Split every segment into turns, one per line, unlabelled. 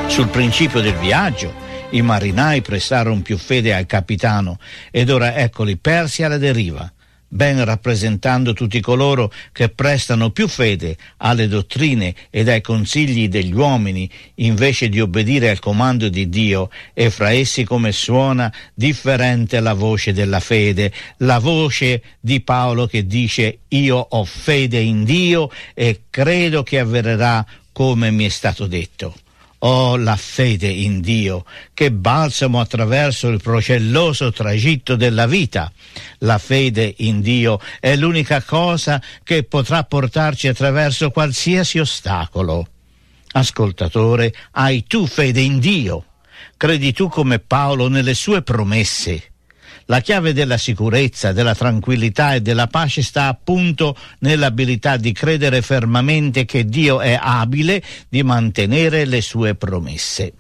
Sul principio del viaggio, i marinai prestarono più fede al capitano ed ora eccoli persi alla deriva, ben rappresentando tutti coloro che prestano più fede alle dottrine ed ai consigli degli uomini invece di obbedire al comando di Dio, e fra essi come suona differente la voce della fede, la voce di Paolo che dice: io ho fede in Dio e credo che avverrà come mi è stato detto. Oh, la fede in Dio, che balsamo attraverso il procelloso tragitto della vita. La fede in Dio è l'unica cosa che potrà portarci attraverso qualsiasi ostacolo. Ascoltatore, hai tu fede in Dio? Credi tu come Paolo nelle sue promesse? La chiave della sicurezza, della tranquillità e della pace sta appunto nell'abilità di credere fermamente che Dio è abile di mantenere le sue promesse.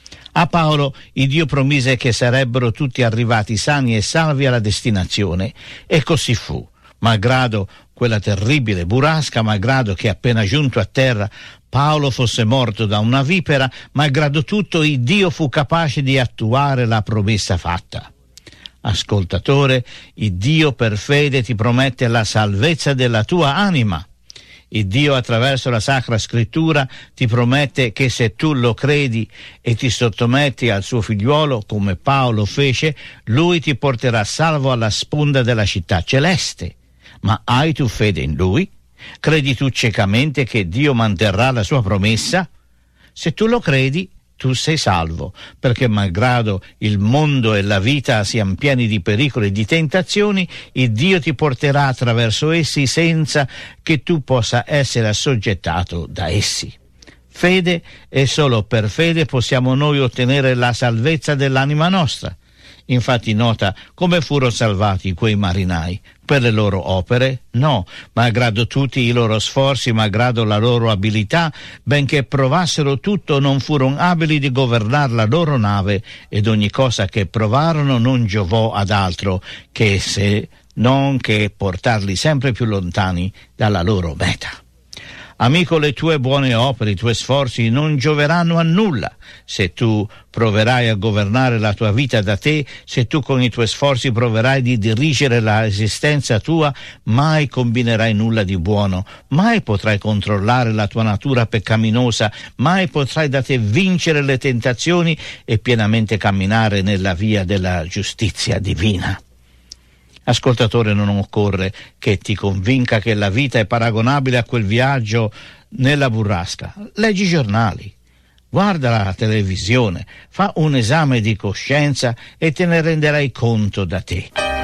A Paolo il Dio promise che sarebbero tutti arrivati sani e salvi alla destinazione, e così fu. Malgrado quella terribile burrasca, malgrado che appena giunto a terra Paolo fosse morto da una vipera, malgrado tutto il Dio fu capace di attuare la promessa fatta. Ascoltatore, il Dio per fede ti promette la salvezza della tua anima. Il Dio attraverso la Sacra Scrittura ti promette che se tu lo credi e ti sottometti al suo figliuolo come Paolo fece, lui ti porterà salvo alla sponda della città celeste. Ma hai tu fede in lui? Credi tu ciecamente che Dio manterrà la sua promessa? Se tu lo credi, tu sei salvo, perché malgrado il mondo e la vita siano pieni di pericoli e di tentazioni, il Dio ti porterà attraverso essi senza che tu possa essere assoggettato da essi. Fede, e solo per fede possiamo noi ottenere la salvezza dell'anima nostra. Infatti nota come furono salvati quei marinai. Per le loro opere? No, malgrado tutti i loro sforzi, malgrado la loro abilità, benché provassero tutto, non furono abili di governare la loro nave, ed ogni cosa che provarono non giovò ad altro che se non che portarli sempre più lontani dalla loro meta. Amico, le tue buone opere, i tuoi sforzi non gioveranno a nulla se tu proverai a governare la tua vita da te, se tu con i tuoi sforzi proverai di dirigere la esistenza tua, mai combinerai nulla di buono, mai potrai controllare la tua natura peccaminosa, mai potrai da te vincere le tentazioni e pienamente camminare nella via della giustizia divina. Ascoltatore, non occorre che ti convinca che la vita è paragonabile a quel viaggio nella burrasca. Leggi i giornali, guarda la televisione, fa un esame di coscienza e te ne renderai conto da te.